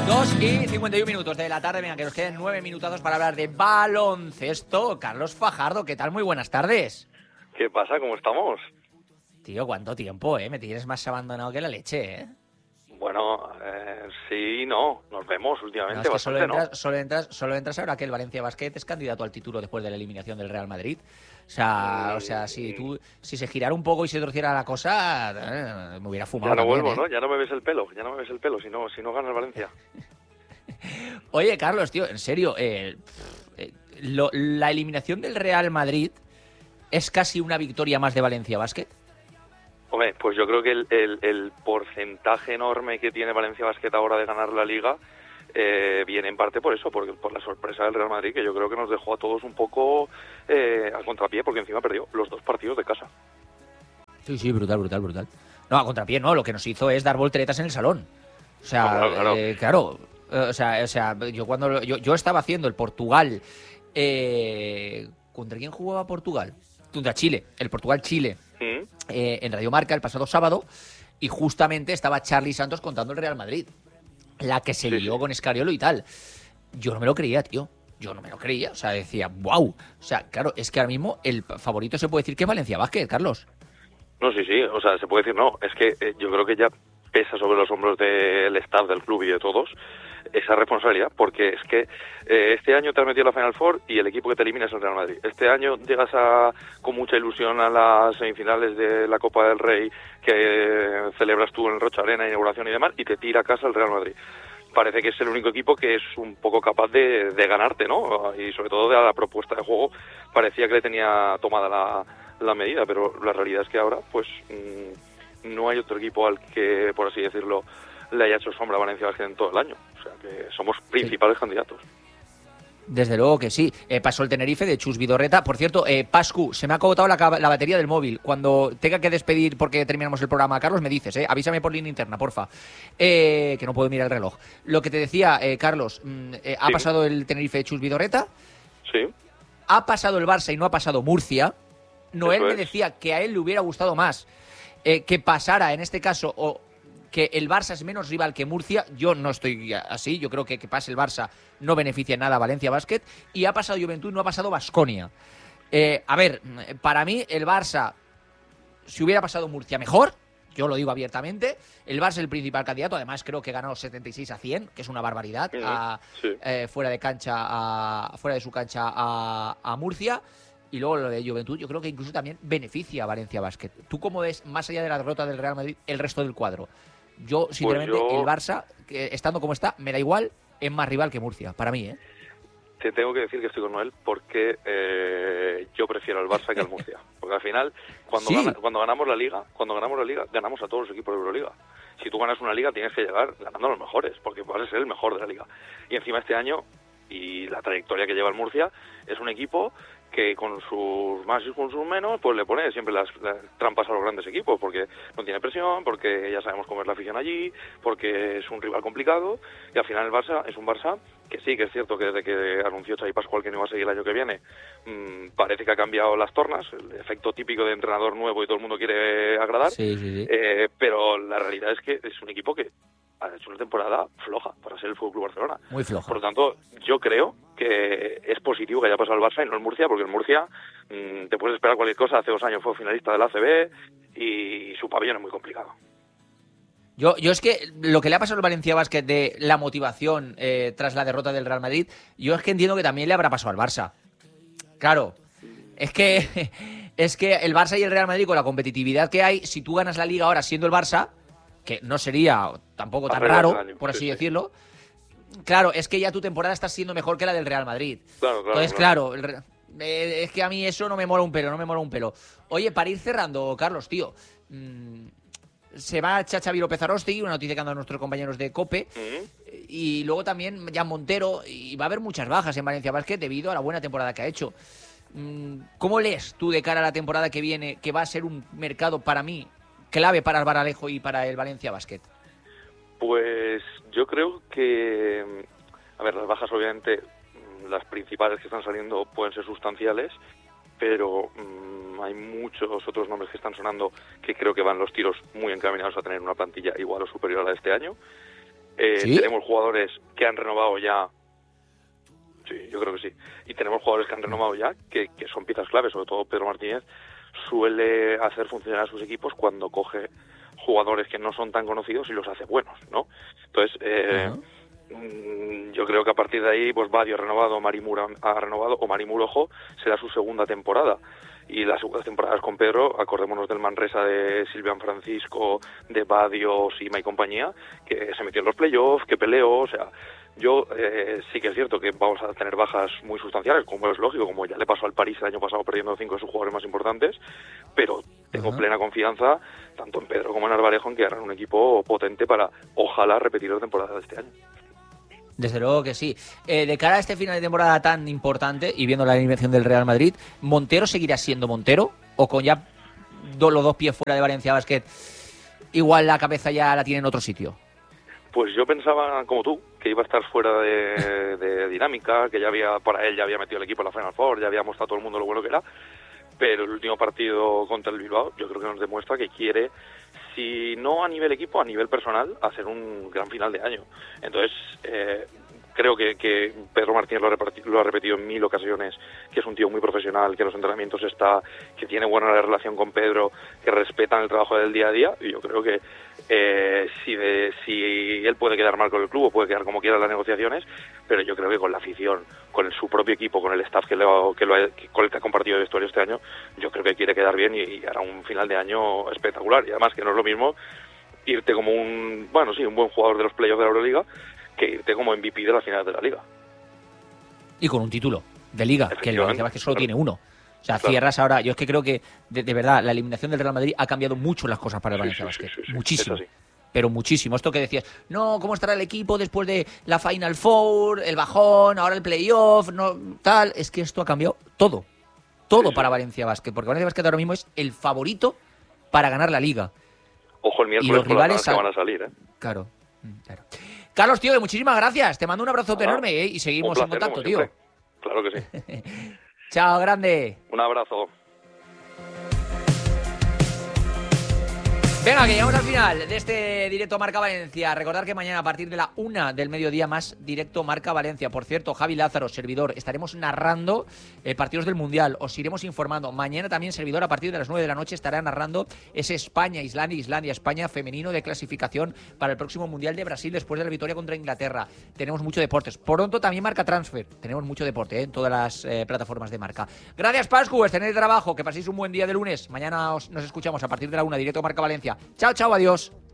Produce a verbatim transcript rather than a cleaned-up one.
dos y cincuenta y uno minutos de la tarde, venga, que nos queden nueve minutazos para hablar de baloncesto. Carlos Fajardo, ¿qué tal? Muy buenas tardes. ¿Qué pasa? ¿Cómo estamos? Tío, ¿cuánto tiempo, eh? Me tienes más abandonado que la leche, eh. Bueno, eh, sí, no, nos vemos últimamente No, es que bastante, solo entras, ¿no? solo entras, solo entras ahora que el Valencia Basket es candidato al título después de la eliminación del Real Madrid. O sea, mm, o sea, si tú, si se girara un poco y se torciera la cosa, eh, me hubiera fumado. Ya no también, vuelvo, ¿eh? ¿no? Ya no me ves el pelo, ya no me ves el pelo, si no, si no gana el Valencia. Oye, Carlos, tío, en serio, eh, eh, lo, la eliminación del Real Madrid es casi una victoria más de Valencia Basket. Hombre, pues yo creo que el, el, el porcentaje enorme que tiene Valencia Basket ahora de ganar la Liga eh, viene en parte por eso, por, por la sorpresa del Real Madrid, que yo creo que nos dejó a todos un poco eh, al contrapié, porque encima perdió los dos partidos de casa. Sí, sí, brutal, brutal, brutal. No, a contrapié no, lo que nos hizo es dar volteretas en el salón. O sea, No, claro, claro. Eh, claro eh, o, sea, o sea, yo cuando yo, yo estaba haciendo el Portugal, eh, ¿contra quién jugaba Portugal? Contra Chile, el Portugal-Chile. ¿Mm? Eh, en Radio Marca el pasado sábado, y justamente estaba Charly Santos contando el Real Madrid, la que se Sí, lió sí. con Escariolo y tal. Yo no me lo creía, tío. Yo no me lo creía. O sea, decía, wow. O sea, claro, es que ahora mismo el favorito se puede decir que es Valencia Basket, Carlos. No, sí, sí, o sea, se puede decir no. Es que eh, yo creo que ya pesa sobre los hombros del staff del club y de todos esa responsabilidad, porque es que eh, este año te has metido a la Final Four y el equipo que te elimina es el Real Madrid. Este año llegas a, con mucha ilusión a las semifinales de la Copa del Rey que eh, celebras tú en el Rocha Arena, inauguración y demás, y te tira a casa el Real Madrid. Parece que es el único equipo que es un poco capaz de, de ganarte, ¿no? Y sobre todo de la propuesta de juego parecía que le tenía tomada la, la medida, pero la realidad es que ahora, pues, mmm, no hay otro equipo al que, por así decirlo, le haya hecho sombra a Valencia Basket en todo el año. O sea, que somos principales sí. candidatos. Desde luego que sí. Eh, pasó el Tenerife de Chus Vidorreta. Por cierto, eh, Pascu, se me ha agotado la, la batería del móvil. Cuando tenga que despedir porque terminamos el programa, Carlos, me dices, eh, avísame por línea interna, porfa. Eh, que no puedo mirar el reloj. Lo que te decía, eh, Carlos, eh, ha sí. pasado el Tenerife de Chus Vidorreta. Sí. Ha pasado el Barça y no ha pasado Murcia. Noel Eso me es. decía que a él le hubiera gustado más eh, que pasara, en este caso, o que el Barça es menos rival que Murcia. Yo no estoy así, yo creo que que pase el Barça no beneficia en nada a Valencia Basket, y ha pasado Juventud, no ha pasado Baskonia. Eh, a ver, para mí el Barça, si hubiera pasado Murcia, mejor, yo lo digo abiertamente. El Barça es el principal candidato, además creo que ganó setenta y seis a cien, que es una barbaridad, Uh-huh. a, sí. eh, fuera de cancha, a, fuera de su cancha a, a Murcia. Y luego lo de Juventud, yo creo que incluso también beneficia a Valencia Basket. ¿Tú cómo ves, más allá de la derrota del Real Madrid, el resto del cuadro? Yo, sinceramente, pues yo... el Barça, que, estando como está, me da igual, es más rival que Murcia, para mí, ¿eh? Te tengo que decir que estoy con Noel porque eh, yo prefiero al Barça que al Murcia. Porque al final, cuando, ¿Sí? gana, cuando ganamos la Liga, cuando ganamos la Liga, ganamos a todos los equipos de Euroliga. Si tú ganas una Liga, tienes que llegar ganando a los mejores, porque vas a ser el mejor de la Liga. Y encima este año, y la trayectoria que lleva el Murcia, es un equipo que con sus más y con sus menos, pues le pone siempre las, las trampas a los grandes equipos, porque no tiene presión, porque ya sabemos cómo es la afición allí, porque es un rival complicado, y al final el Barça es un Barça que sí, que es cierto que desde que anunció Xavi Pascual que no iba a seguir el año que viene, mmm, parece que ha cambiado las tornas, el efecto típico de entrenador nuevo y todo el mundo quiere agradar, sí, sí, sí. Eh, pero la realidad es que es un equipo que ha hecho una temporada floja para ser el F C Barcelona. Muy floja. Por lo tanto, yo creo que es positivo que haya pasado el Barça y no el Murcia, porque el Murcia mmm, te puedes esperar cualquier cosa. Hace dos años fue finalista del A C B y su pabellón es muy complicado. Yo, yo es que lo que le ha pasado al Valencia Basket de la motivación eh, tras la derrota del Real Madrid, yo es que entiendo que también le habrá pasado al Barça. Claro, es que, es que el Barça y el Real Madrid, con la competitividad que hay, si tú ganas la Liga ahora siendo el Barça, que no sería tampoco tan raro, por así sí, decirlo, sí. Claro, es que ya tu temporada está siendo mejor que la del Real Madrid. Claro, claro, Entonces, claro, el, eh, es que a mí eso no me mola un pelo, no me mola un pelo. Oye, para ir cerrando, Carlos, tío, mmm, se va Chacha López Arosti, una noticia que han dado nuestros compañeros de COPE, ¿Mm? y luego también Jan Montero, y va a haber muchas bajas en Valencia Basket debido a la buena temporada que ha hecho. ¿Cómo lees tú de cara a la temporada que viene, que va a ser un mercado para mí clave para el Baralejo y para el Valencia Basket? Pues yo creo que, a ver, las bajas obviamente, las principales que están saliendo pueden ser sustanciales, pero mmm, hay muchos otros nombres que están sonando que creo que van los tiros muy encaminados a tener una plantilla igual o superior a la de este año. Eh, ¿Sí? Tenemos jugadores que han renovado ya. Sí, yo creo que sí. Y tenemos jugadores que han renovado ya, que, que son piezas claves, sobre todo Pedro Martínez suele hacer funcionar a sus equipos cuando coge jugadores que no son tan conocidos y los hace buenos, ¿no? Entonces, eh, uh-huh. yo creo que a partir de ahí, pues Badio ha renovado, Marimuro ha renovado, o Marimuro, ojo, será su segunda temporada. Y las segundas temporadas con Pedro, acordémonos del Manresa de Silvian Francisco, de Badio, Sima y compañía, que se metió en los playoffs, que peleó, o sea, yo eh, sí que es cierto que vamos a tener bajas muy sustanciales, como es lógico, como ya le pasó al París el año pasado perdiendo cinco de sus jugadores más importantes, pero tengo uh-huh. plena confianza, tanto en Pedro como en Alvarejo, en que harán un equipo potente para, ojalá, repetir la temporada de este año. Desde luego que sí. Eh, de cara a este final de temporada tan importante y viendo la eliminación del Real Madrid, ¿Montero seguirá siendo Montero? ¿O con ya do, los dos pies fuera de Valencia Basket, igual la cabeza ya la tiene en otro sitio? Pues yo pensaba, como tú, que iba a estar fuera de, de dinámica, que ya había, para él ya había metido el equipo en la Final Four, ya había mostrado a todo el mundo lo bueno que era, pero el último partido contra el Bilbao yo creo que nos demuestra que quiere, si no a nivel equipo, a nivel personal, hacer un gran final de año. Entonces, eh, creo que, que Pedro Martínez lo ha, lo ha repetido en mil ocasiones, que es un tío muy profesional, que en los entrenamientos está, que tiene buena relación con Pedro, que respetan el trabajo del día a día, y yo creo que eh, si, de, si él puede quedar mal con el club o puede quedar como quiera en las negociaciones, pero yo creo que con la afición, con el, su propio equipo, con el staff que lo, que lo ha, que, con el que ha compartido el vestuario este año, yo creo que quiere quedar bien y, y hará un final de año espectacular. Y además que no es lo mismo irte como un, bueno, sí, un buen jugador de los playoffs de la Euroliga, que irte como M V P de la final de la Liga. Y con un título de Liga, que el Valencia Basket solo claro. tiene uno. O sea, claro. cierras ahora... Yo es que creo que, de, de verdad, la eliminación del Real Madrid ha cambiado mucho las cosas para el Valencia sí, sí, Basket. Sí, sí, sí. Muchísimo. Pero muchísimo. Esto que decías, no, ¿cómo estará el equipo después de la Final Four, el bajón, ahora el playoff, no tal? Es que esto ha cambiado todo. Todo sí, sí. para Valencia Basket. Porque Valencia Basket ahora mismo es el favorito para ganar la Liga. Ojo, el miércoles y los rivales que van a salir, ¿eh? Claro, claro. Carlos, tío, muchísimas gracias. Te mando un abrazote ah, enorme ¿eh? y seguimos placer, en contacto, tío. Claro que sí. Chao, grande. Un abrazo. Venga, que llegamos al final de este directo Marca Valencia. Recordar que mañana a partir de la una del mediodía más directo Marca Valencia. Por cierto, Javi Lázaro, servidor, estaremos narrando eh, partidos del Mundial. Os iremos informando. Mañana también servidor a partir de las nueve de la noche estará narrando ese España-Islandia, Islandia-España femenino de clasificación para el próximo Mundial de Brasil después de la victoria contra Inglaterra. Tenemos mucho deportes. Pronto también Marca Transfer. Tenemos mucho deporte ¿eh? en todas las eh, plataformas de Marca. Gracias, Pascu. Tenéis trabajo. Que paséis un buen día de lunes. Mañana os, nos escuchamos a partir de la una directo Marca Valencia. Chao, chao, adiós.